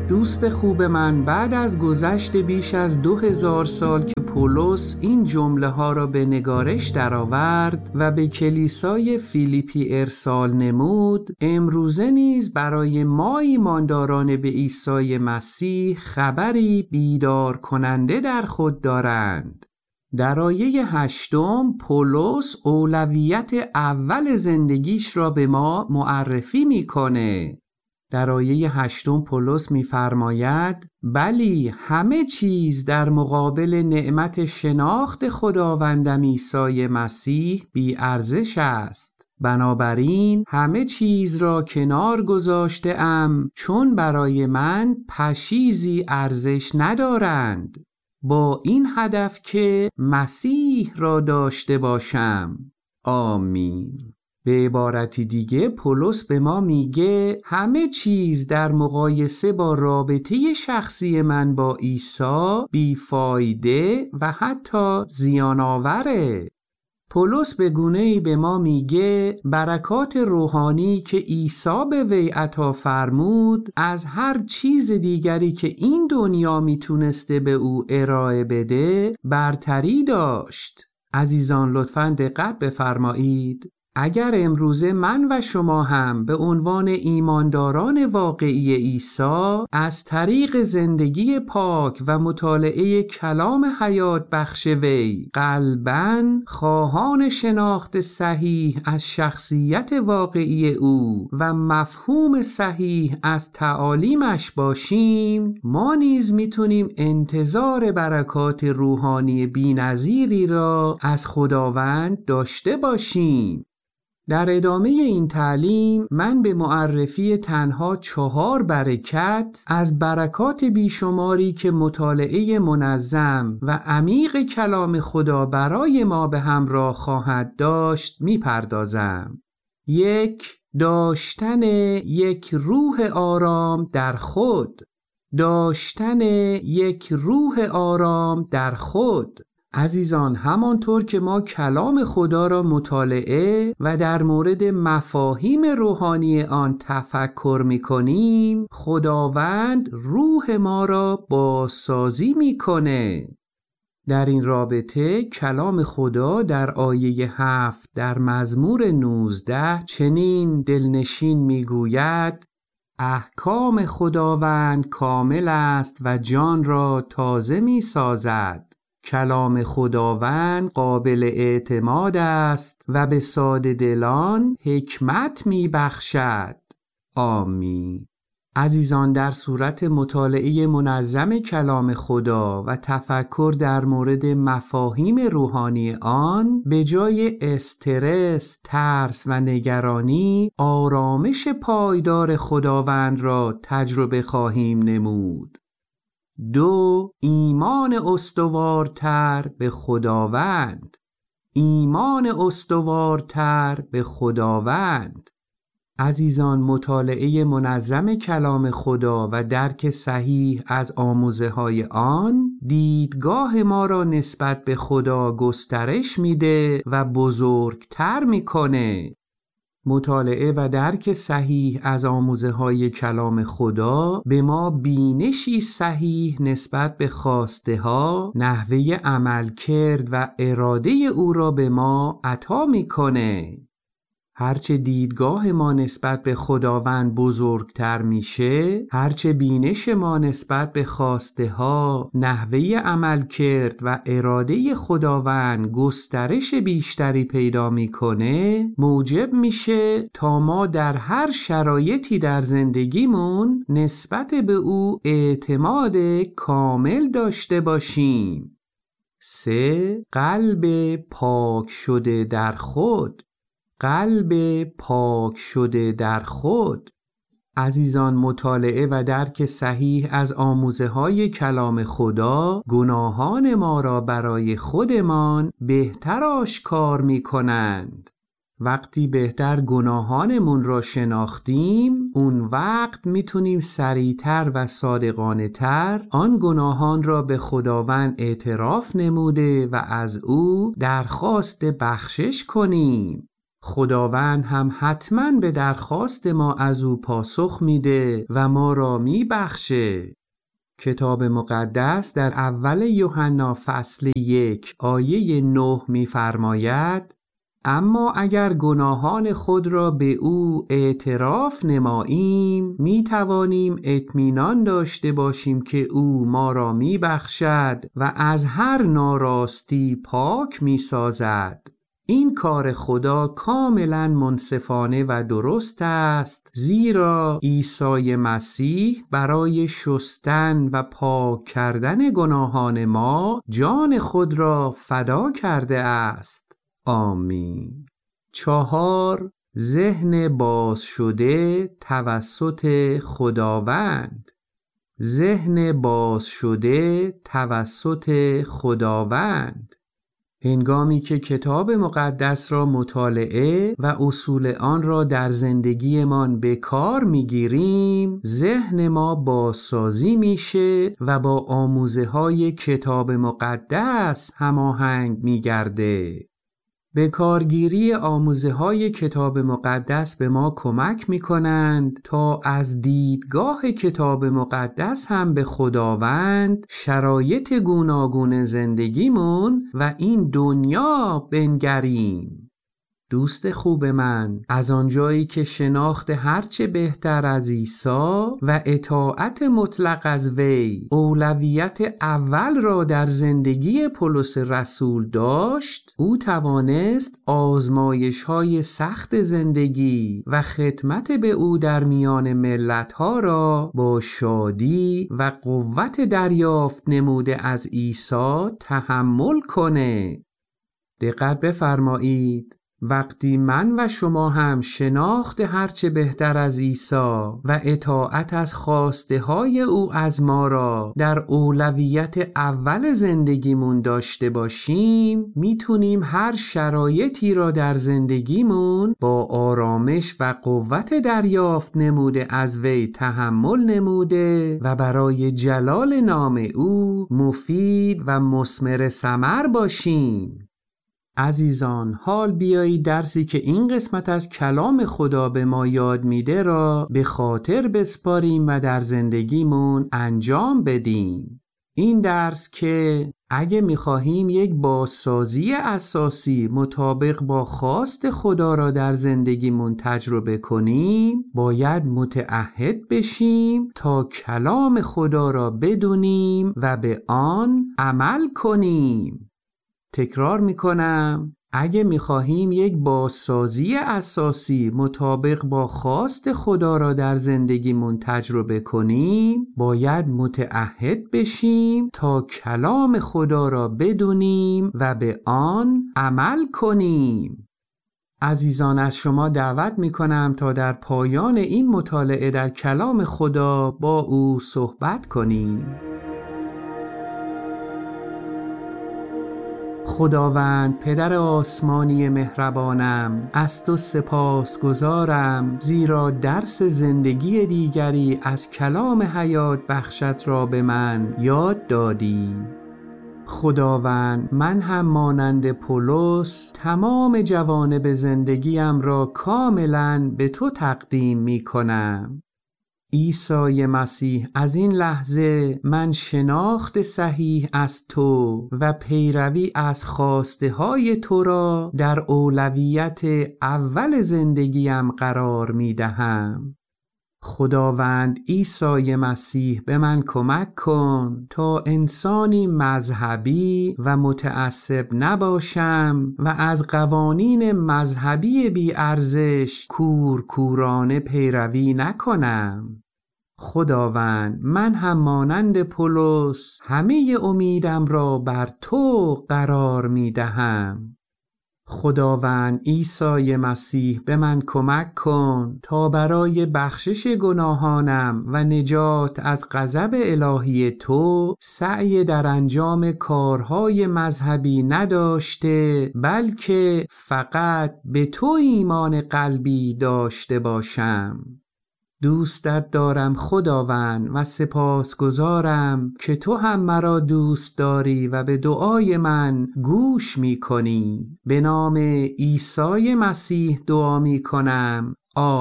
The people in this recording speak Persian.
دوست خوب من، بعد از گذشت بیش از 2000 سال که پولس این جمله ها را به نگارش درآورد و به کلیسای فیلیپی ارسال نمود، امروزه نیز برای ما ایمانداران به عیسی مسیح خبری بیدار کننده در خود دارند. در آیه 8 پولس اولویت اول زندگیش را به ما معرفی میکنه. در آیه 8 پولس می‌فرماید بلی همه چیز در مقابل نعمت شناخت خداوندم عیسی مسیح بی ارزش است. بنابراین همه چیز را کنار گذاشته ام چون برای من پشیزی ارزش ندارند، با این هدف که مسیح را داشته باشم. آمین. به عبارتی دیگه پولس به ما میگه همه چیز در مقایسه با رابطه شخصی من با عیسی بیفایده و حتی زیان آوره. پولس به گونه‌ای به ما میگه برکات روحانی که عیسی به وی عطا فرمود از هر چیز دیگری که این دنیا میتونسته به او ارائه بده برتری داشت. عزیزان لطفاً دقت بفرمایید. اگر امروزه من و شما هم به عنوان ایمانداران واقعی عیسی از طریق زندگی پاک و مطالعه کلام حیات بخش وی قلباً خواهان شناخت صحیح از شخصیت واقعی او و مفهوم صحیح از تعالیمش باشیم، ما نیز میتونیم انتظار برکات روحانی بی‌نظیری را از خداوند داشته باشیم. در ادامه این تعلیم من به معرفی تنها 4 برکت از برکات بیشماری که مطالعه منظم و عمیق کلام خدا برای ما به همراه خواهد داشت میپردازم. 1. داشتن یک روح آرام در خود. داشتن یک روح آرام در خود. عزیزان همانطور که ما کلام خدا را مطالعه و در مورد مفاهیم روحانی آن تفکر می کنیم، خداوند روح ما را بازسازی می کنه. در این رابطه کلام خدا در آیه 7 در مزمور 19 چنین دلنشین می گوید احکام خداوند کامل است و جان را تازه می سازد. کلام خداوند قابل اعتماد است و به ساده دلان حکمت می بخشد. آمین. عزیزان در صورت مطالعه منظم کلام خدا و تفکر در مورد مفاهیم روحانی آن، به جای استرس، ترس و نگرانی، آرامش پایدار خداوند را تجربه خواهیم نمود. 2. ایمان استوارتر به خداوند. ایمان استوارتر به خداوند. عزیزان مطالعه منظم کلام خدا و درک صحیح از آموزه‌های آن دیدگاه ما را نسبت به خدا گسترش میده و بزرگتر میکنه. مطالعه و درک صحیح از آموزه‌های کلام خدا به ما بینشی صحیح نسبت به خواسته‌ها، نحوه عملکرد و اراده او را به ما عطا میکنه. هرچه دیدگاه ما نسبت به خداوند بزرگتر میشه، هرچه بینش ما نسبت به خواسته ها، نحوه عمل کرد و اراده خداوند گسترش بیشتری پیدا میکنه، موجب میشه تا ما در هر شرایطی در زندگیمون نسبت به او اعتماد کامل داشته باشیم. 3. قلب پاک شده در خود. قلب پاک شده در خود. عزیزان مطالعه و درک صحیح از آموزه‌های کلام خدا گناهان ما را برای خودمان بهتر آشکار می‌کنند. وقتی بهتر گناهانمون را شناختیم، اون وقت میتونیم سریعتر و صادقانه تر آن گناهان را به خداوند اعتراف نموده و از او درخواست بخشش کنیم. خداوند هم حتماً به درخواست ما از او پاسخ میده و ما را میبخشه. کتاب مقدس در اول یوحنا فصل 1 آیه 9 می‌فرماید: اما اگر گناهان خود را به او اعتراف نماییم می‌توانیم اطمینان داشته باشیم که او ما را می‌بخشد و از هر ناراستی پاک می‌سازد. این کار خدا کاملا منصفانه و درست است، زیرا عیسی مسیح برای شستن و پاک کردن گناهان ما جان خود را فدا کرده است. آمین. 4. ذهن باز شده توسط خداوند. ذهن باز شده توسط خداوند. هنگامی که کتاب مقدس را مطالعه و اصول آن را در زندگیمان به کار میگیریم، ذهن ما بازسازی میشه و با آموزه‌های کتاب مقدس هماهنگ میگرده. به کارگیری آموزه‌های کتاب مقدس به ما کمک می‌کنند تا از دیدگاه کتاب مقدس هم به خداوند، شرایط گوناگون زندگیمون و این دنیا بنگریم. دوست خوب من، از آنجایی که شناخت هرچه بهتر از عیسی و اطاعت مطلق از وی اولویت اول را در زندگی پولس رسول داشت، او توانست آزمایش‌های سخت زندگی و خدمت به او در میان ملت‌ها را با شادی و قوت دریافت نموده از عیسی تحمل کنه. دقت بفرمایید، وقتی من و شما هم شناخت هرچه بهتر از عیسی و اطاعت از خواسته های او از ما را در اولویت اول زندگیمون داشته باشیم، میتونیم هر شرایطی را در زندگیمون با آرامش و قوت دریافت نموده از وی تحمل نموده و برای جلال نام او مفید و مثمر ثمر باشیم. عزیزان، حال بیایید درسی که این قسمت از کلام خدا به ما یاد میده را به خاطر بسپاریم و در زندگیمون انجام بدیم. این درس که اگه میخواهیم یک بازسازی اساسی مطابق با خواست خدا را در زندگیمون تجربه کنیم، باید متعهد بشیم تا کلام خدا را بدونیم و به آن عمل کنیم. تکرار میکنم، اگه میخواهیم یک بازسازی اساسی مطابق با خواست خدا را در زندگیمون تجربه کنیم، باید متعهد بشیم تا کلام خدا را بدونیم و به آن عمل کنیم. عزیزان، از شما دعوت میکنم تا در پایان این مطالعه در کلام خدا با او صحبت کنیم. خداوند پدر آسمانی مهربانم، از تو سپاسگزارم، زیرا درس زندگی دیگری از کلام حیات بخشت را به من یاد دادی. خداوند، من هم مانند پولس تمام جوانب زندگیم را کاملاً به تو تقدیم می کنم. عیسی مسیح، از این لحظه من شناخت صحیح از تو و پیروی از خواسته های تو را در اولویت اول زندگیم قرار می دهم. خداوند عیسی مسیح، به من کمک کن تا انسانی مذهبی و متعصب نباشم و از قوانین مذهبی بی ارزش کورکورانه پیروی نکنم. خداوند، من هم مانند پولس همه امیدم را بر تو قرار می دهم. خداوند عیسی مسیح، به من کمک کن تا برای بخشش گناهانم و نجات از غضب الهی تو سعی در انجام کارهای مذهبی نداشته، بلکه فقط به تو ایمان قلبی داشته باشم. دوستت دارم خداوند و سپاسگزارم که تو هم مرا دوست داری و به دعای من گوش می کنی. به نام عیسی مسیح دعا می کنم.